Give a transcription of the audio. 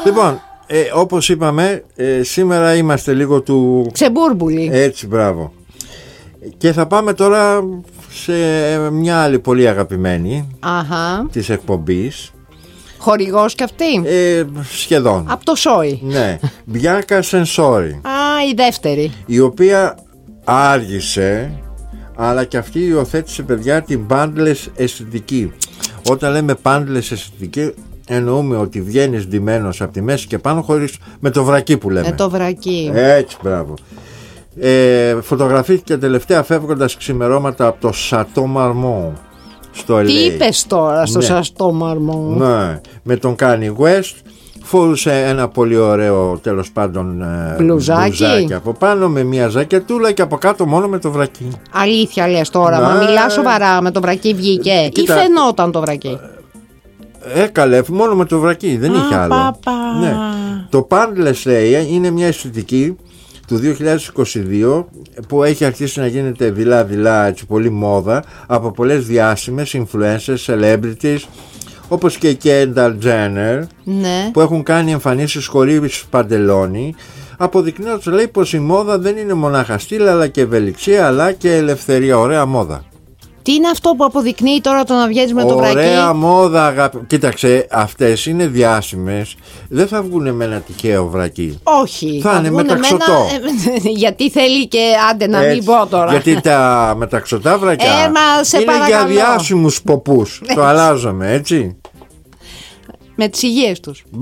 Λοιπόν, όπως είπαμε, σήμερα είμαστε λίγο του ξεμπούρμπουλοι. Έτσι, μπράβο. Και θα πάμε τώρα σε μια άλλη πολύ αγαπημένη της εκπομπής. Χορηγός κι αυτή. Σχεδόν. Από το Σόι. Ναι. Μπιάνκα Σενσόρι. Η δεύτερη. Η οποία άργησε, αλλά και αυτή υιοθέτησε, παιδιά, την πάντλες αισθητική. Όταν λέμε πάντλες αισθητική, εννοούμε ότι βγαίνεις ντυμένος από τη μέση και πάνω, χωρίς με το βρακί που λέμε. Με το βρακί. Έτσι, μπράβο. Φωτογραφήθηκε τελευταία φεύγοντας ξημερώματα από το Σατό Μαρμό στο LA. Τι είπες τώρα στο Σατό Μαρμό? Ναι, με τον Kanye West. Φορούσε ένα πολύ ωραίο, τέλος πάντων, μπλουζάκι από πάνω, με μια ζακετούλα, και από κάτω μόνο με το βρακί. Αλήθεια λες τώρα? Μα μιλά σοβαρά? Με το βρακί βγήκε? Κοίτα, ή φαινόταν το βρακί? Καλέ, μόνο με το βρακί, δεν είχε άλλο. Ναι. Το Pandless, λέει, είναι μια αισθητική του 2022 που έχει αρχίσει να γίνεται δειλά-δειλά, έτσι, πολύ μόδα, από πολλές διάσημες influencers, celebrities, όπως και η Kendall Jenner, ναι, που έχουν κάνει εμφανίσεις χωρίς παντελόνι, αποδεικνύοντας, λέει, πως η μόδα δεν είναι μονάχα στυλ, αλλά και ευελιξία, αλλά και ελευθερία. Ωραία μόδα. Τι είναι αυτό που αποδεικνύει τώρα το να βγαίνεις με το βρακί? Ωραία μόδα, αγάπη. Κοίταξε, αυτές είναι διάσημες. Δεν θα βγουν με ένα τυχαίο βρακί. Όχι. Θα είναι μεταξωτό. Γιατί θέλει και άντε να μην πω τώρα. Γιατί τα μεταξωτά βρακιά είναι για διάσημους ποπούς. Το αλλάζαμε, έτσι. Με τις υγείες τους.